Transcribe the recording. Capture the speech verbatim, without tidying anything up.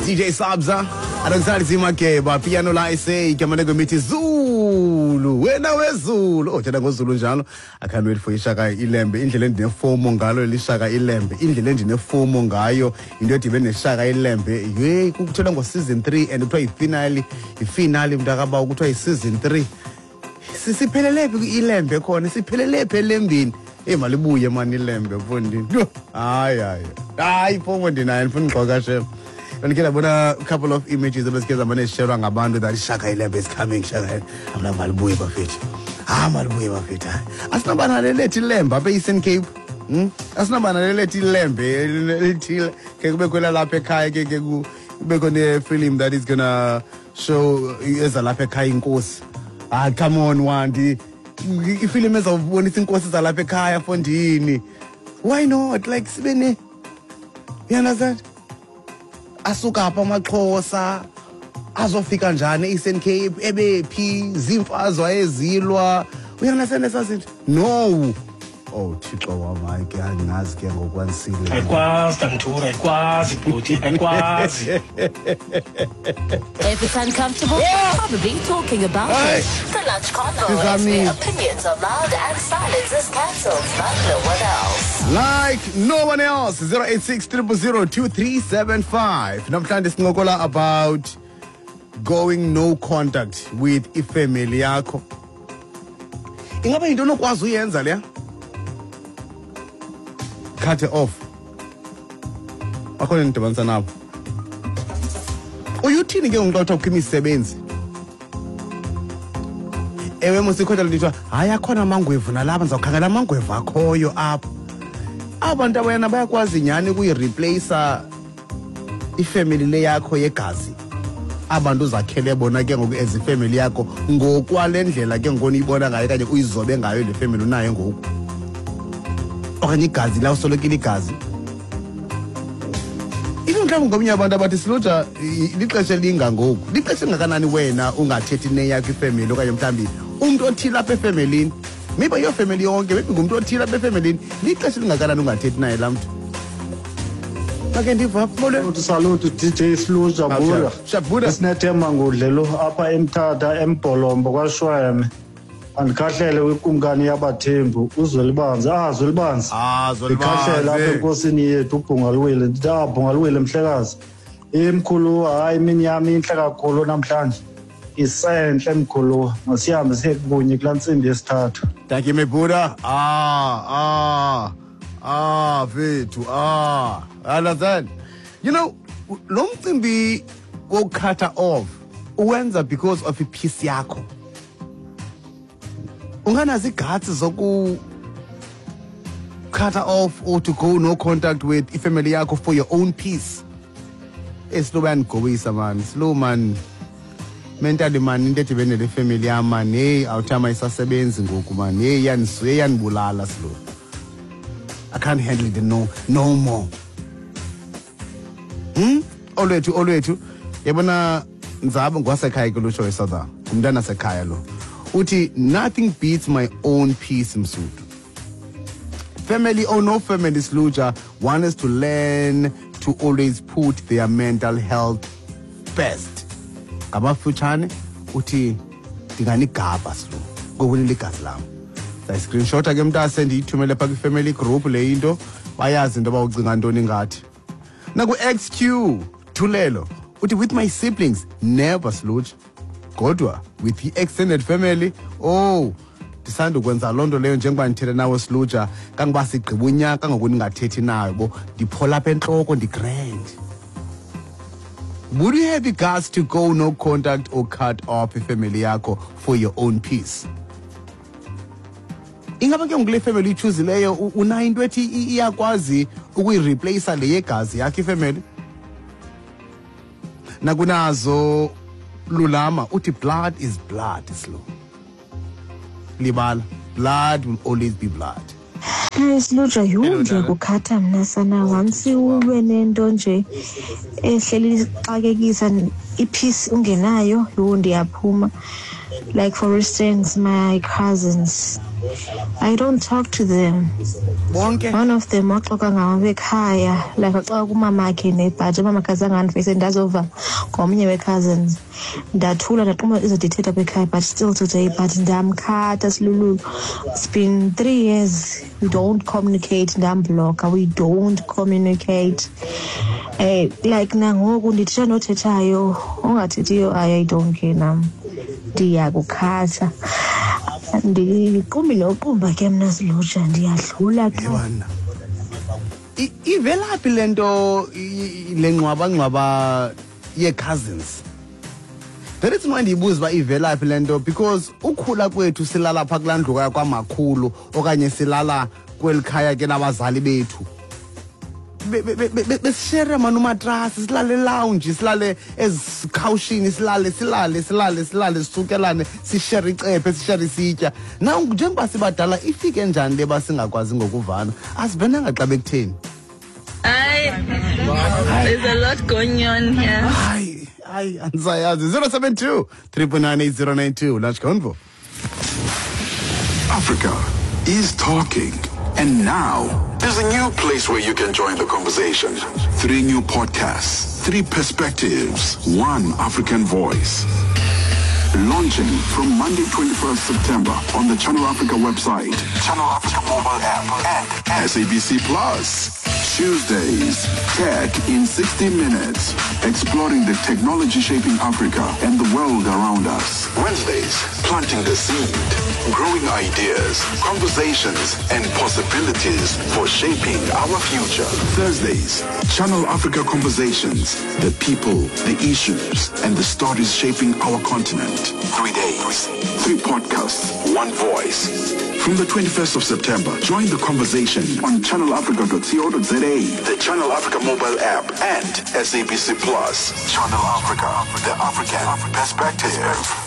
D J Sabza alongside Zimakeba piano la ise ikamaneko mithi Zulu wena wezulu othanda ngozulu njalo. I can't wait for ishaka ilembe indlela endinefomo ngalo lishaka ilembe indlela endinefomo ngayo into edibene neshaka ilembe hey kukuthola ngo season three and kuthiwa ifinale ifinale mntakaba ukuthiwa iseason three sisiphelele phi ilembe khona siphelele phi elembini eh malibuye mani ilembe mfondini hayi hayi hayi fomo ndinayo mfuna ngqoka chef. And get a couple of images of the Skazamane Shera Ngabando that Shaka Ilembe is coming. Shaka, I'm not Malbuy Buffet. I'm Malbuy Buffet. That's not banana let lembe, Basin Cape. That's not banana let lembe. Till Kekula Lapekai, Kegu, Becone film that is gonna show as a Lapekai in course. Ah, come on, one. The film is of one thing courses a Lapekai Fontini. Why not? Like Svene. You understand? Asuka apa maxhosa azofika njani Eastern Cape ebephi zimfazwa ezilwa uyangasene sasinto no oh thixo wami ke angazi ke ngokwansile ayikwazi Dantura ayikwazi bhuti ayikwazi. If it's uncomfortable, yeah. Probably talking about hey. it. The Lunch Convo is where opinions are loud and silence is cancelled like no one else. Like no one else. zero eight six, zero zero, two three seven five. Namhlanje singokola about going no contact with ifamily yakho. Ingabe into onokwazi uyenza leya? Cut it off. Akhona ndibanisa nabo. Uyuthini ke ngixoxa kwimisebenzi? Ewe musikhotha lithiwa hayi akhona amangwevu nalapha ngizawukhangela amangwevu akhoyo apha. Abantu abayana bayakwazi nyani ukuyireplace ifamily le yakho yegazi. Abantu uzakhele bona ke ngoku as ifamily yakho ngokwalendlela ke ngoni ibona ngayo kanye uyizobe ngayo le family unayo ngoku. Okanye igazi la usolokile igazi. Ibe mhlawumbe ngomnye abantu abathi siloja lixesha linga ngoku. Lixesha ngakanani wena ungathethi neyakho ifamily okanye mhlambi umuntu othila apha efamilini. Maybe your family yonke maybe ngumuntu othila apha efamilini. Lixesha lingakanani ungathethi naye la mntu. Make ndiva mole uthi salute D J Sluja Bura. Shabura Sinethemba ngudlelo apha eMthatha eMbolombo kwaShweme. Andikhahlele kwikumkani yabathembu uzwelibanzi ah zwelibanzi ah zwelibanzi ikhahlele apha enkosini yethu uBhungalwile ndithi ah Bhungalwile mhlekazi emkhulu hayi imini yami inhle kakhulu namhlanje isenhle emkhulu masihambe siyekunye kulantsimbi yesithathu. Thank you Mebura. ah ah ah vethu ah understand. You know lo mcimbi wokukhatha off uwenza because of ipeace yakho. Unganazi guts zoku cut off or to go no contact with ifamily yakho for your own peace. It's slow man gowisa man slow man mentally man into edibene le family yam man hey awuthama isasebenzi ngoku man hey yaniswe yanibulala slow. I can't handle it no no more. Hmm olwethu olwethu yabona nzaba ngwasekhaya kulusho eSouth umntana sekhaya lo. Uti, nothing beats my own peace, Msudu. Family or no family, Sluja, one is to learn to always put their mental health first. Kama fuchane, uti, tingani gaba, Slu. Go win the Kaslam. The screenshot again, that send it to my family group, Leindo, Bayas and about Zingandoni Ngati. Nago X Q, Tulelo, uti, with my siblings, never, Sluja. Kodwa with the extended family oh disanda ukwenza lonto leyo njengoba ngithethe nawe Sluja kangiba sigqiba unyaka ngokuthi ngathethi nabo ndiphola apha enhloko ndigrand. Would you have the guts to go no contact or cut off ifamily yakho for your own peace? Ingaba ke ngule family ichoose leyo unayo into ethi iyakwazi ukuyireplace le yegazi yakho ifamily nakunazo Lulama, uti blood is blood, slow. Libala, blood will always be blood. Hey, Sluja, yunje kukhatha mna sana wamsi ulwe nento nje ehleli xakekisa ipeace ungenayo yho ndiyaphuma. Like for instance, my cousins I don't talk to them. bonke One of them waxoka ngawo bekhaya like xa kumama akhe nebhaji umama kazanganifese ndazova ngomnye we-cousins ndathula ndaquma izodithetha bekhaya but still today but ndamkhatha silulu. It's been three years we don't communicate ndambloka we don't communicate eh like nangoku ndithetha nothethayo ongathethiyo I don't care nam ndiyakukhatha ndiqumile uqumba ke mna silutsha ndiyadlula ke yebana I- ivelaphi lento i- le ngcwaba ngcwaba ye-cousins the reason why ndiyibuza uba ivelaphi lento because ukhula kwethu silala phaa kulaa ndlu kwamakhulu okanye silala kweli khaya ke nabazali bethu Be- be- be- be- besishere mani umatrasi silale lounge silale ezikhawushini silale silale silale silale sisukelane sishere icephe sishere isitya na njengoba sibadala ifike njani le basingakwazi ngokuvana asivenanga xa bekutheni Hi. There's a lot going on here. hayi hayi andisayazi zero seven two triple nine eight zero nine two lunch convo Africa is talking. And now, there's a new place where you can join the conversation. Three new podcasts, three perspectives, one African voice. Launching from Monday, twenty-first September on the Channel Africa website, Channel Africa mobile app, and S A B C Plus. Tuesdays, Tech in sixty minutes, exploring the technology shaping Africa and the world around us. Wednesdays, planting the seed, growing ideas, conversations, and possibilities for shaping our future. Thursdays, Channel Africa Conversations, the people, the issues, and the stories shaping our continent. Three days, three podcasts, one voice. From the twenty-first of September, join the conversation on channel africa dot co dot za, the Channel Africa mobile app, and S A B C Plus. Channel Africa, the African perspective.